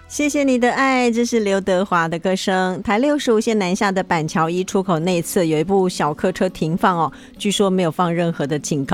谢谢你的爱，这是刘德华的歌声。台65线南下的板桥一出口内侧有一部小客车停放哦，据说没有放任何的警告